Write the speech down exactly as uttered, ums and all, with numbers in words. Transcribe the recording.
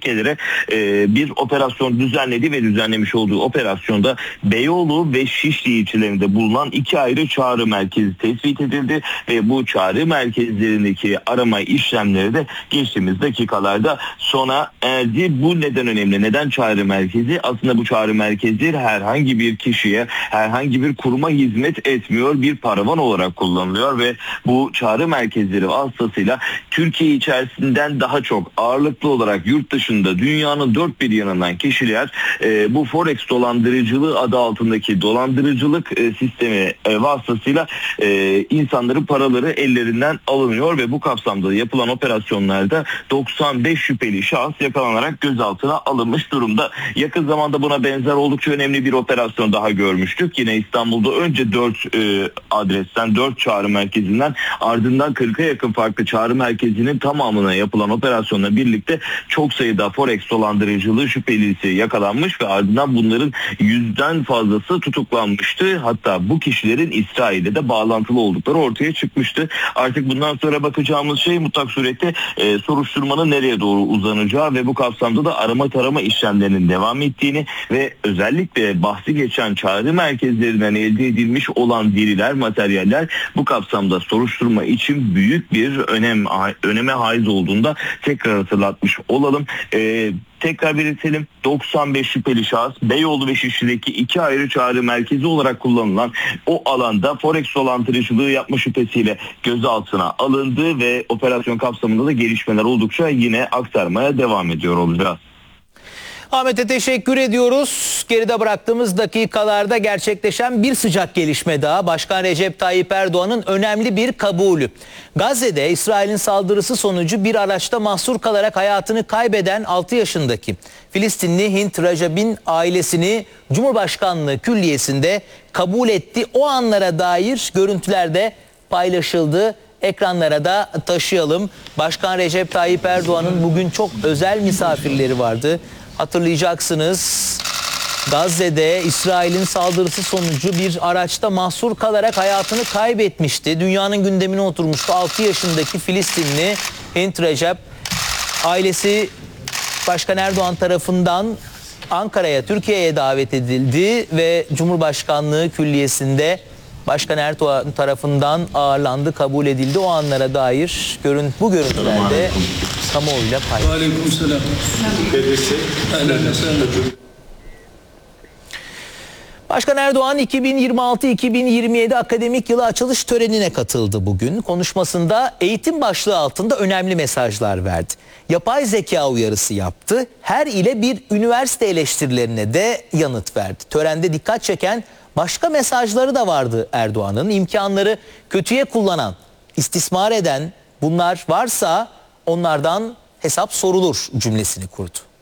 tehlikelere e, bir operasyon düzenledi ve düzenlemiş olduğu operasyonda Beyoğlu ve Şişli ilçelerinde bulunan iki ayrı çağrı merkezi tespit edildi ve bu çağrı merkezlerindeki arama işlemleri de geçtiğimiz dakikalarda sona erdi. Bu neden önemli? Neden çağrı merkezi? Aslında bu çağrı merkezi herhangi bir kişiye, herhangi bir kuruma hizmet etmiyor. Bir paravan olarak kullanılıyor ve bu çağrı merkezleri vasıtasıyla Türkiye içerisinden daha çok ağırlıklı olarak yurt dışında dünyanın dört bir yanından kişiler e, bu Forex dolandırıcılığı adı altındaki dolandırıcılık e, sistemi e, vasıtasıyla e, insanların paraları ellerinden alınıyor ve bu kapsamda yapılan operasyonlarda doksan beş şüpheli şahıs yakalanarak gözaltına alınmış durumda. Yakın zamanda buna benzer oldukça önemli bir operasyon daha görmüştük. Yine İstanbul'da önce dört e, adresten, dört çağrı merkezinden ardından kırka yakın farklı çağrı merkezinin tamamına yapılan operasyonla birlikte çok sayıda Forex dolandırıcılığı şüphelisi yakalanmış ve ardından bunların yüzden fazlası tutuklanmıştı. Hatta bu kişilerin İsrail'de de bağlantılı oldukları ortaya çıkmıştı. Artık bundan sonra bakacağımız şey mutlak surette e, soruşturmanın nereye doğru uzanacağı ve bu kapsamda da arama tarama işlemlerinin devam ettiğini ve özellikle bahsi geçen çağrı merkezlerinden elde edilmiş olan veriler, materyaller bu kapsamda soruşturma için büyük bir önem öneme haiz olduğunda tekrar hatırlatmış olalım. Ee, tekrar belirtelim, doksan beş şüpheli şahıs Beyoğlu ve Şişli'deki iki ayrı çağrı merkezi olarak kullanılan o alanda Forex dolandırıcılığı yapma şüphesiyle gözaltına alındı ve operasyon kapsamında da gelişmeler oldukça yine aktarmaya devam ediyor olacağız. Ahmet'e teşekkür ediyoruz. Geride bıraktığımız dakikalarda gerçekleşen bir sıcak gelişme daha. Başkan Recep Tayyip Erdoğan'ın önemli bir kabulü. Gazze'de İsrail'in saldırısı sonucu bir araçta mahsur kalarak hayatını kaybeden altı yaşındaki Filistinli Hint Rajab'in ailesini Cumhurbaşkanlığı Külliyesi'nde kabul etti. O anlara dair görüntüler de paylaşıldı. Ekranlara da taşıyalım. Başkan Recep Tayyip Erdoğan'ın bugün çok özel misafirleri vardı. Hatırlayacaksınız, Gazze'de İsrail'in saldırısı sonucu bir araçta mahsur kalarak hayatını kaybetmişti. Dünyanın gündemine oturmuştu. altı yaşındaki Filistinli Hint Rajab, ailesi Başkan Erdoğan tarafından Ankara'ya, Türkiye'ye davet edildi ve Cumhurbaşkanlığı Külliyesi'nde Başkan Erdoğan tarafından ağırlandı, kabul edildi. O anlara dair görüntü, bu görüntülerde kamuoyuyla paylaşıldı. Aleykümselam. Başkan Erdoğan iki bin yirmi altı iki bin yirmi yedi akademik yılı açılış törenine katıldı bugün. Konuşmasında eğitim başlığı altında önemli mesajlar verdi. Yapay zeka uyarısı yaptı. Her ile bir üniversite eleştirilerine de yanıt verdi. Törende dikkat çeken başka mesajları da vardı Erdoğan'ın. İmkanları kötüye kullanan, istismar eden bunlar varsa onlardan hesap sorulur cümlesini kurdu.